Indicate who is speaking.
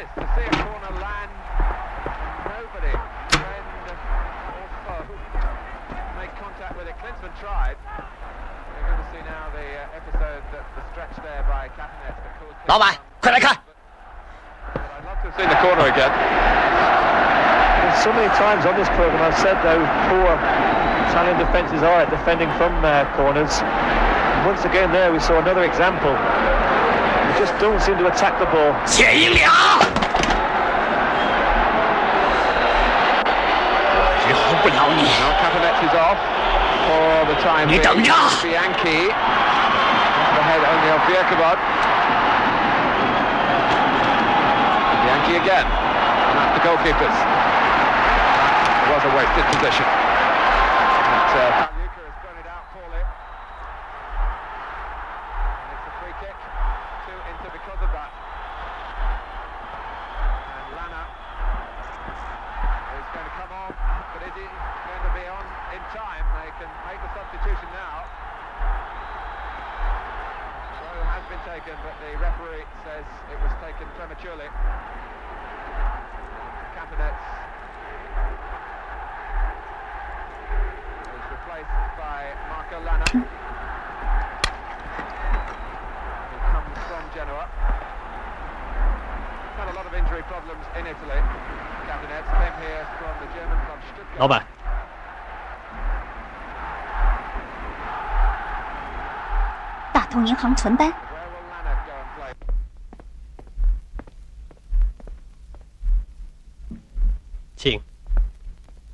Speaker 1: this to see a corner land. Nobody, friend or foe, make contact with it. Klinsmann tried. We're going to see now the episode that the stretch there by Catanets that caused.
Speaker 2: 老板，快来看！
Speaker 1: I'd love to have seen the corner again.
Speaker 3: So many times on this programme I've said how poor Italian defences are at defending from corners. And once again there we saw another example. They just don't seem to attack the ball.
Speaker 2: 谢英良，治好不了你。
Speaker 1: Now Catanets is off for the time being.
Speaker 2: 你等着。
Speaker 1: Bianchi. The head only of Bjerkebod. Bianchi again. That's the goalkeepers. It was a wasted position. But Pagliuca has thrown it out poorly. And it's a free kick to Inter because of that. And Lana is going to come on, but is he going to be on in time? They can make the substitution now. Throw has been taken, but the referee says it was taken prematurely. Catanets is replaced by Marco Lana, who comes from Genoa. Had a lot of injury problems in Italy. Catanets came here from the German club Stuttgart.
Speaker 2: 老板，
Speaker 4: 大通银行存单。
Speaker 1: Where will Lana go and play?
Speaker 2: 请。